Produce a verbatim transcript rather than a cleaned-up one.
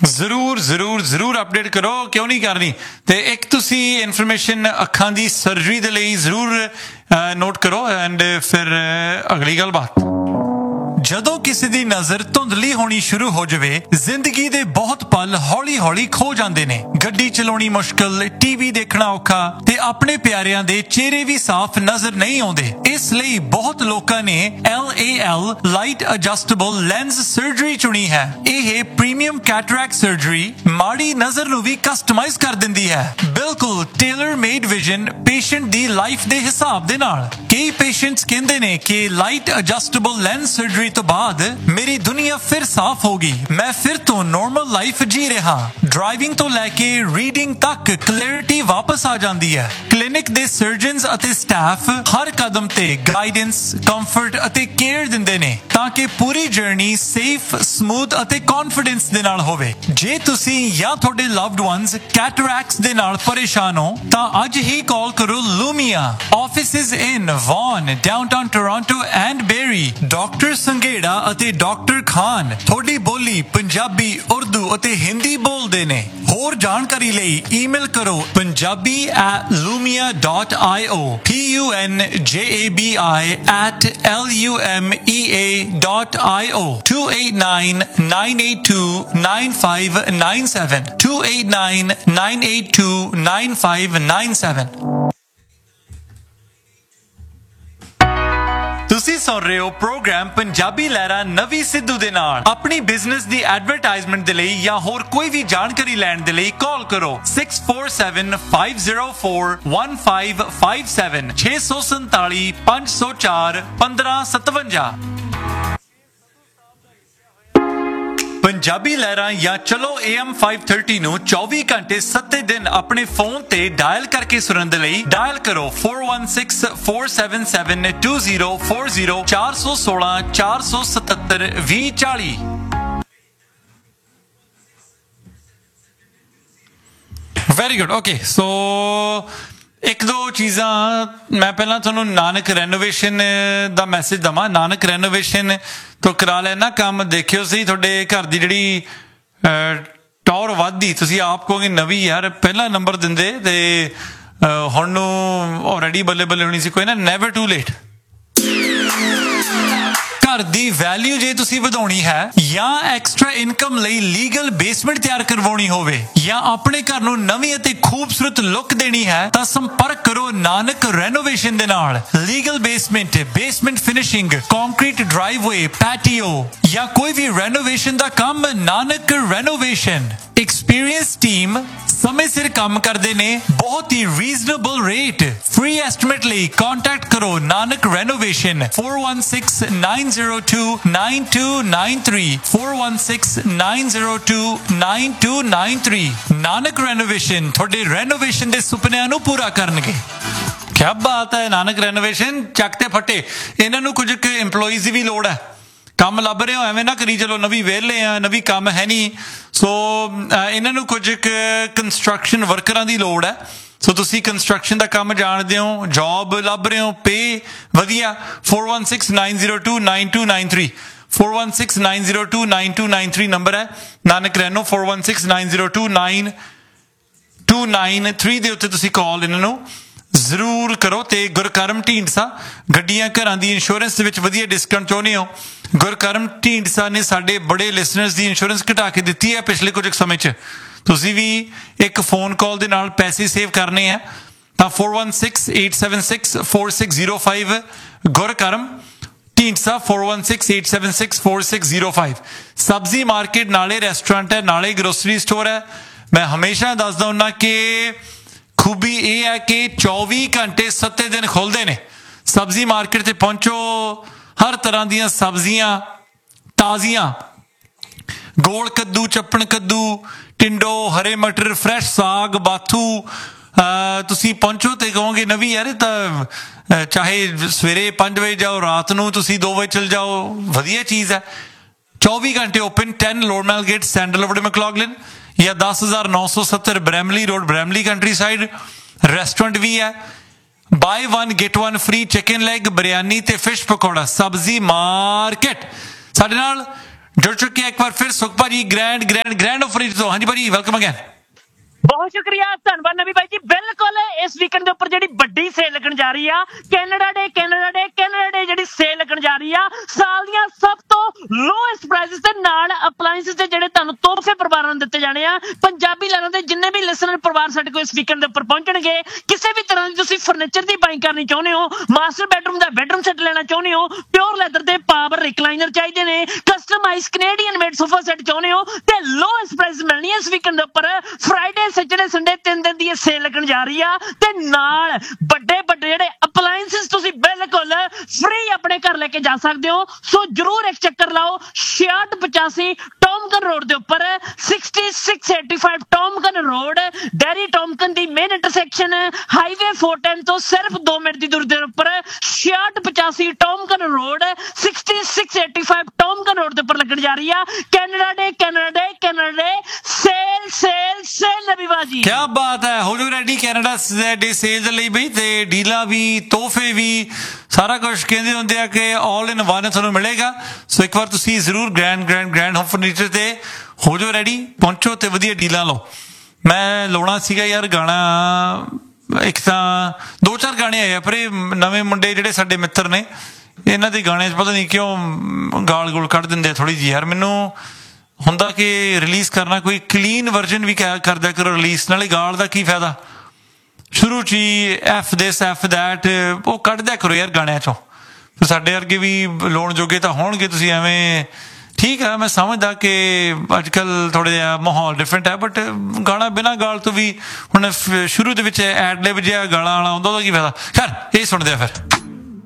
ਜ਼ਰੂਰ ਜ਼ਰੂਰ ਜ਼ਰੂਰ ਅਪਡੇਟ ਕਰੋ, ਕਿਉਂ ਨਹੀਂ ਕਰਨੀ। ਤੇ ਇੱਕ ਤੁਸੀਂ ਇਨਫੋਰਮੇਸ਼ਨ ਅੱਖਾਂ ਦੀ ਸਰਜਰੀ ਦੇ ਲਈ ਜ਼ਰੂਰ ਨੋਟ ਕਰੋ। ਐਂਡ ਫਿਰ ਅਗਲੀ ਗੱਲਬਾਤ, ਜਦੋਂ ਕਿਸੇ ਦੀ ਨਜ਼ਰ ਧੁੰਦਲੀ ਹੋਣੀ ਸ਼ੁਰੂ ਹੋ ਜਾਵੇ, ਜ਼ਿੰਦਗੀ ਦੇ ਬਹੁਤ ਪਲ ਹੌਲੀ ਹੌਲੀ ਖੋ ਜਾਂਦੇ ਨੇ। ਗੱਡੀ ਚਲਾਉਣੀ ਮੁਸ਼ਕਲ, ਟੀਵੀ ਦੇਖਣਾ ਔਖਾ ਤੇ ਆਪਣੇ ਪਿਆਰਿਆਂ ਦੇ ਚਿਹਰੇ ਵੀ ਸਾਫ਼ ਨਜ਼ਰ ਨਹੀਂ ਆਉਂਦੇ। ਇਸ ਲਈ ਬਹੁਤ ਲੋਕਾਂ ਨੇ L A L light adjustable lens surgery ਚੁਣੀ ਹੈ। ਇਹ ਪ੍ਰੀਮੀਅਮ ਕੈਟਰੈਕਟ ਸਰਜਰੀ ਮਾੜੀ ਨਜ਼ਰ ਨੂੰ ਵੀ ਕਸਟਮਾਈਜ਼ ਕਰ ਦਿੰਦੀ ਹੈ, ਬਿਲਕੁਲ ਟੇਲਰ ਮੇਡ ਵਿਜ਼ਨ ਪੇਸ਼ੈਂਟ ਦੀ ਲਾਈਫ ਦੇ ਹਿਸਾਬ ਦੇ ਨਾਲ। ਕਈ ਪੇਸ਼ੈਂਟਸ ਕਹਿੰਦੇ ਨੇ ਕਿ ਲਾਈਟ ਐਡਜਸਟੇਬਲ ਲੈਂਸ ਸਰਜਰੀ ਤੋਂ ਬਾਅਦ ਮੇਰੀ ਦੁਨੀਆ ਫਿਰ ਸਾਫ਼ ਹੋ ਗਈ, ਮੈਂ ਫਿਰ ਤੋਂ ਨਾਰਮਲ ਲਾਈਫ ਜੀ ਰਿਹਾ। ਡਰਾਈਵਿੰਗ ਤੋਂ ਲੈ ਕੇ ਰੀਡਿੰਗ ਤੱਕ ਕਲੈਰਿਟੀ ਵਾਪਸ ਆ ਜਾਂਦੀ ਹੈ। ਕਲੀਨਿਕ ਦੇ ਸਰਜਨਸ ਅਤੇ ਸਟਾਫ ਹਰ ਕਦਮ ਤੇ ਗਾਈਡੈਂਸ, ਕੰਫਰਟ ਅਤੇ ਕੇਅਰ ਦਿੰਦੇ ਨੇ ਤਾਂ ਕਿ ਪੂਰੀ ਜਰਨੀ ਸੇਫ, ਸਮੂਥ ਅਤੇ ਕੌਨਫੀਡੈਂਸ ਦੇ ਨਾਲ ਹੋਵੇ। ਜੇ ਤੁਸੀਂ ਜਾਂ ਤੁਹਾਡੇ ਲਵਡ ਵਨਸ ਕੈਟਰੈਕਟਸ ਦੇ ਨਾਲ ਪਰੇਸ਼ਾਨ ਹੋ ਤਾਂ ਅੱਜ ਹੀ ਕਾਲ ਕਰੋ ਲੂਮੀਆ। Offices in won, downtown Toronto and berry. Doctor Sanghera ਅਤੇ ਡਾਕਟਰ ਖਾਨ ਤੁਹਾਡੀ ਬੋਲੀ ਪੰਜਾਬੀ, ਉਰਦੂ ਅਤੇ ਹਿੰਦੀ ਬੋਲਦੇ ਨੇ। ਹੋਰ ਜਾਣਕਾਰੀ ਲਈ ਈਮੇਲ ਕਰੋ Punjabi at ਲੂਮੀਆ dot I O, P U N ਜੇ A B I at L U M E A dot I O, two eight nine, nine eight two, nine five nine seven, two eight nine, nine eight two, nine five nine seven। ਤੁਸੀਂ ਸੁਣ ਰਹੇ ਹੋ programme Punjabi ਲਹਿਰਾਂ ਨਵੀਂ ਸਿੱਧੂ ਦੇ ਨਾਲ। ਆਪਣੀ business ਦੀ advertisement ਦੇ ਲਈ ਜਾਂ ਹੋਰ ਕੋਈ ਵੀ ਜਾਣਕਾਰੀ ਲੈਣ ਦੇ ਲਈ ਕਾਲ ਕਰੋ six four seven, five zero four, one five five seven, six seven seven, five zero four, fifteen seventy-seven। Punjabi ਲਹਿਰਾਂ ਜਾਂ ਚਲੋ ਏ ਐਮ five thirty ਨੂੰ ਚੌਵੀ ਘੰਟੇ ਸੱਤ ਦਿਨ ਆਪਣੇ ਫੋਨ ਤੇ ਡਾਇਲ ਕਰਕੇ ਸੁਣਨ ਦੇ ਲਈ ਡਾਇਲ ਕਰੋ four one six, four seven seven, two zero four zero, four one six, four seven seven, two zero four zero। Very good. Okay, ਸੋ ਇੱਕ ਦੋ ਚੀਜ਼ਾਂ ਮੈਂ ਪਹਿਲਾਂ ਤੁਹਾਨੂੰ ਨਾਨਕ ਰੈਨੋਵੇਸ਼ਨ ਦਾ ਮੈਸੇਜ ਦੇਵਾਂ। ਨਾਨਕ ਰੈਨੋਵੇਸ਼ਨ ਤੋਂ ਕਰਾ ਲੈਣਾ ਕੰਮ। ਦੇਖਿਓ ਸਹੀ ਤੁਹਾਡੇ ਘਰ ਦੀ ਜਿਹੜੀ ਟੌਰ ਵੱਧਦੀ, ਤੁਸੀਂ ਆਪ ਕਹੋਗੇ ਨਵੀਂ ਯਾਰ ਪਹਿਲਾ ਨੰਬਰ ਦਿੰਦੇ ਤੇ ਹੁਣ ਨੂੰ ਆਲਰੇਡੀ ਬੱਲੇ ਬੱਲੇ ਹੋਣੀ ਸੀ। ਕੋਈ ਨਾ, ਨੈਵਰ ਟੂ ਲੇਟ। ਘਰ ਦੀ ਵੈਲਿਊ ਜੇ ਤੁਸੀਂ ਵਧਾਉਣੀ ਹੈ ਜਾਂ ਐਕਸਟਰਾ ਇਨਕਮ ਲਈ ਲੀਗਲ ਬੇਸਮੈਂਟ ਤਿਆਰ ਕਰਵਾਉਣੀ ਹੋਵੇ ਜਾਂ ਆਪਣੇ ਘਰ ਨੂੰ ਨਵੀਂ ਅਤੇ ਖੂਬਸੂਰਤ ਲੁੱਕ ਦੇਣੀ ਹੈ ਤਾਂ ਸੰਪਰਕ ਕਰੋ ਨਾਨਕ ਰੈਨੋਵੇਸ਼ਨ ਦੇ ਨਾਲ। Legal basement, basement finishing, concrete ਡਰਾਈਵਵੇ, patio ਜਾਂ ਕੋਈ ਵੀ ਰੈਨੋਵੇਸ਼ਨ ਦਾ ਕੰਮ, ਨਾਨਕ ਰੈਨੋਵੇਸ਼ਨ। ਐਕਸਪੀਰੀਅੰਸ ਟੀਮ ਸਮੇਂ ਸਿਰ ਕੰਮ ਕਰਦੇ ਨੇ, ਬਹੁਤ ਹੀ ਰੀਜ਼ਨੇਬਲ ਰੇਟ। ਫ੍ਰੀ ਐਸਟੀਮੇਟ ਲਈ ਕੰਟੈਕਟ ਕਰੋ Nanak renovation four one six, nine zero two, nine two nine three, four one six, nine zero two, nine two nine three। Nanak renovation ਤੁਹਾਡੇ ਰੈਨੋਵੇਸ਼ਨ ਦੇ ਸੁਪਨਿਆਂ ਨੂੰ ਪੂਰਾ ਕਰਨਗੇ। ਕਿਆ ਬਾਤ ਹੈ। ਨਾਨਕ ਰੈਨੋਵੇਸ਼ਨ ਚੱਕ ਤੇ ਫੱਟੇ। ਇਹਨਾਂ ਨੂੰ ਕੁਝ ਕੁ ਇੰਪਲੋਈਜ਼ ਦੀ ਵੀ ਲੋੜ ਹੈ। ਕੰਮ ਲੱਭ ਰਹੇ ਹੋ ਐਵੇਂ ਨਾ ਕਰੀ ਚਲੋ ਨਵੀਂ ਵਿਹਲੇ ਆ, ਨਵੀਂ ਕੰਮ ਹੈ ਨਹੀਂ। ਸੋ ਇਹਨਾਂ ਨੂੰ ਕੁਝ ਕੁ ਕੰਸਟਰਕਸ਼ਨ ਵਰਕਰਾਂ ਦੀ ਲੋੜ ਹੈ। ਸੋ ਤੁਸੀਂ ਕੰਸਟਰਕਸ਼ਨ ਦਾ ਕੰਮ ਜਾਣਦੇ ਹੋ, ਜੌਬ ਲੱਭ ਰਹੇ ਹੋ, ਪੇ ਵਧੀਆ। four one six, nine zero two, nine two nine three, four one six, nine zero two, nine two nine three number ਹੈ Nanak Reno. four one six, nine zero two, nine two nine three ਦੇ ਉੱਤੇ ਤੁਸੀਂ ਕਾਲ ਇਹਨਾਂ ਨੂੰ ਜ਼ਰੂਰ ਕਰੋ। ਤੇ ਗੁਰਕਰਮ ਢੀਂਡਸਾ, ਗੱਡੀਆਂ ਘਰਾਂ ਦੀ ਇੰਸ਼ੋਰੈਂਸ ਦੇ ਵਿੱਚ ਵਧੀਆ ਡਿਸਕਾਊਂਟ ਚਾਹੁੰਦੇ ਹੋ? ਗੁਰਕਰਮ ਢੀਂਡਸਾ ਨੇ ਸਾਡੇ ਬੜੇ ਲਿਸਨਰਸ ਦੀ ਇੰਸ਼ੋਰੈਂਸ ਘਟਾ ਕੇ ਦਿੱਤੀ ਹੈ ਪਿਛਲੇ ਕੁਝ ਸਮੇਂ 'ਚ। ਤੁਸੀਂ ਵੀ ਇੱਕ ਫੋਨ ਕਾਲ ਦੇ ਨਾਲ ਪੈਸੇ ਸੇਵ ਕਰਨੇ ਆ ਤਾਂ four one six, eight seven six, four six zero five ਗੁਰਕਰਮ Dhindsa four one six, eight seven six, four six zero five। ਸਬਜ਼ੀ ਮਾਰਕੀਟ ਨਾਲੇ ਰੈਸਟੋਰੈਂਟ ਹੈ, ਨਾਲੇ ਗਰੋਸਰੀ ਸਟੋਰ ਹੈ। ਮੈਂ ਹਮੇਸ਼ਾ ਦੱਸਦਾ ਹੁੰਦਾ ਕਿ ਖੂਬੀ ਇਹ ਹੈ ਕਿ ਚੌਵੀ ਘੰਟੇ ਸੱਤੇ ਦਿਨ ਖੁੱਲ੍ਹਦੇ ਨੇ। ਸਬਜ਼ੀ ਮਾਰਕੀਟ 'ਤੇ ਪਹੁੰਚੋ, ਹਰ ਤਰ੍ਹਾਂ ਦੀਆਂ ਸਬਜ਼ੀਆਂ ਤਾਜ਼ੀਆਂ, ਗੋਲ ਕੱਦੂ, ਚੱਪਣ ਕੱਦੂ, ਟਿੰਡੋ, ਹਰੇ ਮਟਰ, ਫਰੈਸ਼ ਸਾਗ, ਬਾਥੂ। ਤੁਸੀਂ ਪਹੁੰਚੋ ਤੇ ਕਹੋਗੇ ਨਵੀਂ ਯਾਰ ਤਾਂ ਚਾਹੇ ਸਵੇਰੇ ਪੰਜ ਵਜੇ ਜਾਓ, ਰਾਤ ਨੂੰ ਤੁਸੀਂ ਦੋ ਵਜੇ ਚਲ ਜਾਓ, ਵਧੀਆ ਚੀਜ਼ ਹੈ। ਚੌਵੀ ਘੰਟੇ ਓਪਨ। ten ਲੋਰਮੈਲ ਗੇਟ, ਸੈਂਡਲਵੁੱਡ, ਮੈਕਲੌਗਲਿਨ ਜਾਂ ਦਸ ਹਜ਼ਾਰ ਨੌ ਸੌ ਸੱਤਰ ਬਰੈਮਲੀ ਰੋਡ, ਬਰੈਮਲੀ ਕੰਟਰੀ ਸਾਈਡ। ਰੈਸਟੋਰੈਂਟ ਵੀ ਹੈ। ਬਾਈ one get one free chicken leg, biryani ਤੇ ਫਿਸ਼ ਪਕੌੜਾ। ਸਬਜ਼ੀ ਮਾਰਕੀਟ ਸਾਡੇ ਨਾਲ जुड़ चुके हैं एक बार फिर सुख भाजी ग्रैंड ग्रैंड ग्रैंड ऑफर तो हाँ जी भाजी वेलकम अगैन बहुत शुक्रिया धन्यवाद नबी भाई जी बिल्कुल इस वीकेंड के उपर जी बड़ी सेल लगन जा रही है Canada day Canada day Canada day जी सेल लगन जा रही है साल दी सब तो लोएस्ट प्राइसेस दे नाल अप्लायंसेस ते जेडे तुहानू तोहफे परिवारां नूं दित्ते जाने आ पंजाबी लैणों दे जिन्ने भी लिसनर परिवार साडे कोल इस वीकेंड दे उपर पहुंचणगे किसी भी तरह दी तुसीं फर्नीचर दी बाइंग करनी चाहुंदे हो मास्टर बेडरूम दा बेडरूम सेट लेना चाहुंदे हो प्योर लैदर दे पावर रिक्लाइनर चाहिए ने customise Canadian made sofa set चाहुंदे हो ते लोएस्ट प्राइस मिलनी है इस वीकेंड दे उपर फ्राइडे सैटरडे संडे तीन दिन दी सेल लगन जा रही है ते नाल बड़े बड़े जेडे अप्लायंसेस तुसीं बिल्कुल फ्री अपने घर लेके जा सकते हो सो जरूर एक चक्कर लाओ छियासठ पचासी टॉमकन रोड के उपर sixty six eighty five टॉमकन road dairy टॉमकन की main intersection highway four ten तो सिर्फ दो मिनट की दूरी के उपर छियासठ पचासी टॉमकन road sixty six eighty five टॉमकन road के उपर लगन जा रही है Canada day Canada day Canada day cell cell cell नबी बाजी क्या बात है हो जो रेडी कैनेडा डे सेल ਲਈ ਬਈ ਤੇ ਡੀਲਾਂ ਵੀ ਤੋਹਫੇ ਵੀ ਸਾਰਾ ਕੁਝ ਕਹਿੰਦੇ ਹੁੰਦੇ ਆ ਕਿ ਆਲ ਇਨ ਵਨ ਤੁਹਾਨੂੰ ਮਿਲੇਗਾ ਸੋ ਇੱਕ ਵਾਰ ਤੁਸੀਂ ਜ਼ਰੂਰ grand grand grand home furniture ਤੇ ਹੋ ਜੋ ਰੈਡੀ ਪਹੁੰਚੋ ਤੇ ਵਧੀਆ ਡੀਲਾਂ ਲਓ ਮੈਂ ਲਾਉਣਾ ਸੀਗਾ ਯਾਰ ਗਾਣਾ ਇੱਕ ਤਾਂ ਦੋ ਚਾਰ ਗਾਣੇ ਆਏ ਆ ਪਰ ਇਹ ਨਵੇਂ ਮੁੰਡੇ ਜਿਹੜੇ ਸਾਡੇ ਮਿੱਤਰ ਨੇ ਇਹਨਾਂ ਦੇ ਗਾਣੇ 'ਚ ਪਤਾ ਨਹੀਂ ਕਿਉਂ ਗਾਲ ਗੋਲ ਕੱਢ ਦਿੰਦੇ ਆ ਥੋੜੀ ਜਿਹੀ ਯਾਰ ਮੈਨੂੰ ਹੁੰਦਾ ਕਿ ਰਿਲੀਜ਼ ਕਰਨਾ ਕੋਈ ਕਲੀਨ ਵਰਜਨ ਵੀ ਕਰ ਦਿਆ ਕਰੋ ਰਿਲੀਜ਼ ਨਾਲੇ ਗਾਲ ਦਾ ਕੀ ਫਾਇਦਾ ਸ਼ੁਰੂ 'ਚ ਹੀ ਐਫ ਦਿਸ ਐਫ ਦੈਟ ਉਹ ਕੱਢ ਦਿਆ ਕਰੋ ਯਾਰ ਗਾਣਿਆਂ 'ਚੋਂ ਫਿਰ ਸਾਡੇ ਵਰਗੇ ਵੀ ਲਾਉਣ ਜੋਗੇ ਤਾਂ ਹੋਣਗੇ ਤੁਸੀਂ ਐਵੇਂ ਠੀਕ ਹੈ ਮੈਂ ਸਮਝਦਾ ਕਿ ਅੱਜ ਕੱਲ੍ਹ ਥੋੜ੍ਹਾ ਜਿਹਾ ਮਾਹੌਲ ਡਿਫਰੈਂਟ ਹੈ ਬਟ ਗਾਣਾ ਬਿਨਾਂ ਗਾਲ ਤੋਂ ਵੀ ਹੁਣ ਸ਼ੁਰੂ ਦੇ ਵਿੱਚ ਐਡ ਲਿਪ ਜਿਹਾ ਗਾਲਾਂ ਵਾਲਾ ਹੁੰਦਾ ਉਹਦਾ ਕੀ ਫਾਇਦਾ ਖੈਰ ਇਹ ਸੁਣਦੇ ਆ ਫਿਰ